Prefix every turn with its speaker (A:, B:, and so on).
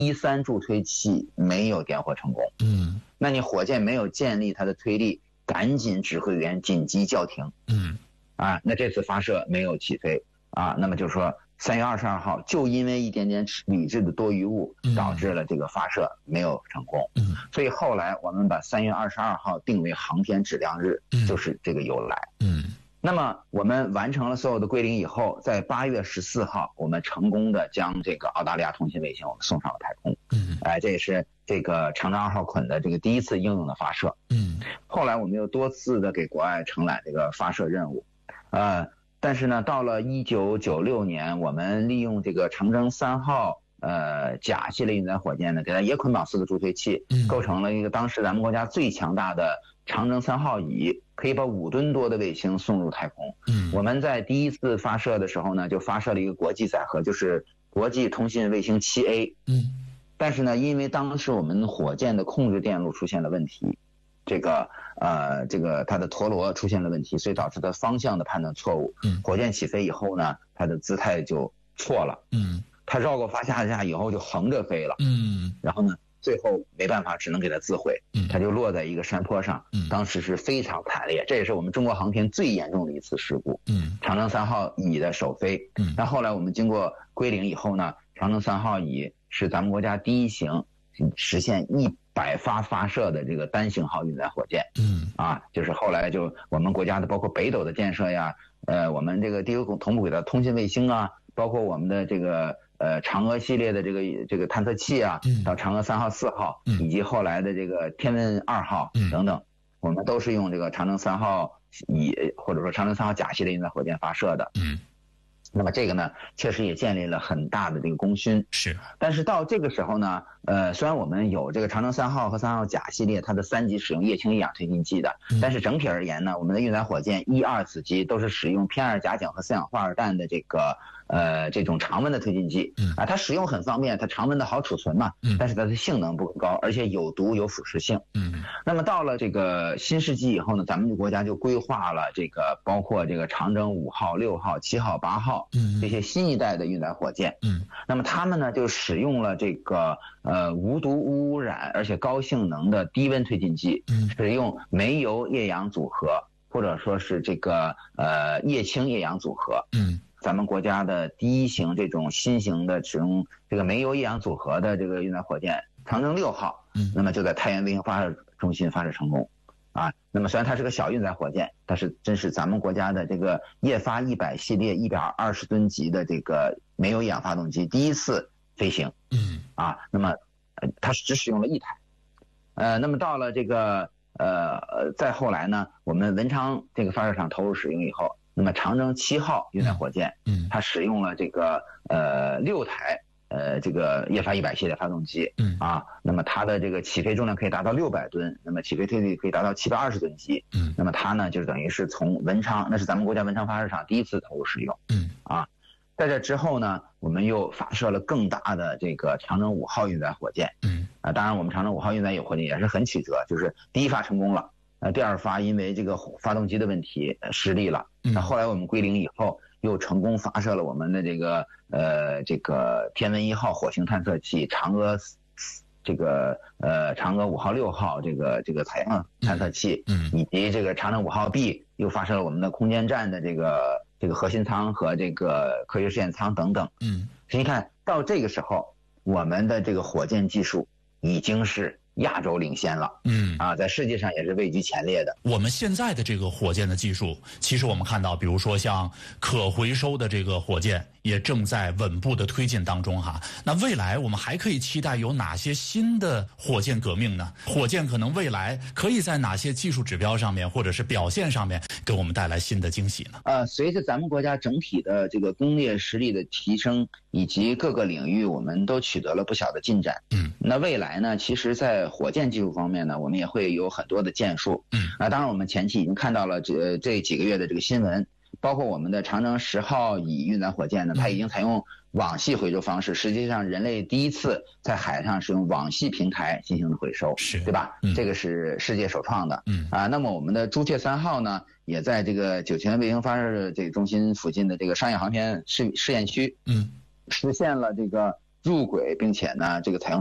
A: 第3助推器没有点火成功，那你火箭没有建立它的推力，赶紧指挥员紧急叫停，那这次发射没有起飞那么就是说3月22号就因为一点点铝制的多余物导致了这个发射没有成功，所以后来我们把3月22号定为航天质量日，就是这个由来。那么我们完成了所有的归零以后，在8月14号我们成功的将这个澳大利亚通信卫星我们送上了太空，这也是这个长征2号捆的这个第一次应用的发射。后来我们又多次的给国外承揽这个发射任务，但是呢，到了1996年，我们利用这个长征3号甲系列运载火箭呢，给它也捆绑4个助推器，构成了一个当时咱们国家最强大的长征3号乙，可以把5吨多的卫星送入太空。我们在第一次发射的时候呢，就发射了一个国际载荷，就是国际通信卫星7A。但是呢，因为当时我们火箭的控制电路出现了问题，这个它的陀螺出现了问题，所以导致它方向的判断错误。火箭起飞以后呢，它的姿态就错了。它绕过发下架以后就横着飞了。然后呢，最后没办法，只能给它自毁。它就落在一个山坡上，当时是非常惨烈，这也是我们中国航天最严重的一次事故。长征3号乙的首飞。但后来我们经过归零以后呢，长征3号乙是咱们国家第一型实现100发发射的这个单型号运载火箭。就是后来就我们国家的包括北斗的建设呀，我们这个低空同步轨道通信卫星啊，包括我们的这个嫦娥系列的这个探测器啊，到嫦娥3号、4号，以及后来的这个天问2号等等，我们都是用这个长征3号乙或者说长征3号甲系列运载火箭发射的。那么这个呢，确实也建立了很大的这个功勋。
B: 是，
A: 但是到这个时候呢，虽然我们有这个长征3号和3号甲系列它的3级使用液氢液氧推进剂的，但是整体而言呢，我们的运载火箭1、2子级都是使用偏2甲若和4氧化二氮的这种常温的推进剂。它使用很方便，它常温的好储存嘛，但是它的性能不高，而且有毒有腐蚀性。那么到了这个新世纪以后呢，咱们国家就规划了这个包括这个长征5号、6号、7号、8号这些新一代的运载火箭。那么他们呢就使用了这个无毒无污染而且高性能的低温推进剂，使用煤油液氧组合或者说是这个液氢液氧组合。咱们国家的第一型这种新型的使用这个煤油液氧组合的这个运载火箭长征6号，那么就在太原卫星发射中心发射成功。那么虽然它是个小运载火箭，但是真是咱们国家的这个液发100系列120吨级的这个煤油液氧发动机第一次飞行。那么它只使用了1台。那么到了这个再后来呢，我们文昌这个发射场投入使用以后，那么长征7号运载火箭，它使用了这个6台这个液发100系列发动机。那么它的这个起飞重量可以达到600吨，那么起飞推力可以达到720吨级。那么它呢就等于是从文昌，那是咱们国家文昌发射场第一次投入使用。在这之后呢，我们又发射了更大的这个长征5号运载火箭。当然我们长征5号运载火箭也是很曲折，就是第一发成功了，第二发因为这个发动机的问题失利了。那后来我们归零以后，又成功发射了我们的这个天问1号火星探测器、嫦娥5号、6号这个采样探测器，以及这个长征5号 B 又发射了我们的空间站的这个核心舱和这个科学试验舱等等。所以你看到这个时候，我们的这个火箭技术已经是亚洲领先了。在世界上也是位居前列的。
B: 我们现在的这个火箭的技术，其实我们看到，比如说像可回收的这个火箭，也正在稳步的推进当中哈。那未来我们还可以期待有哪些新的火箭革命呢？火箭可能未来可以在哪些技术指标上面或者是表现上面给我们带来新的惊喜呢？
A: 随着咱们国家整体的这个工业实力的提升，以及各个领域我们都取得了不小的进展。那未来呢，其实在火箭技术方面呢，我们也会有很多的建树。当然我们前期已经看到了这几个月的这个新闻，包括我们的长征10号乙运载火箭呢，它已经采用网系回收方式，实际上人类第一次在海上使用网系平台进行的回收，对吧？这个是世界首创的。那么我们的朱雀3号呢，也在这个酒泉卫星发射这个中心附近的这个商业航天试验区，实现了这个入轨，并且呢这个采用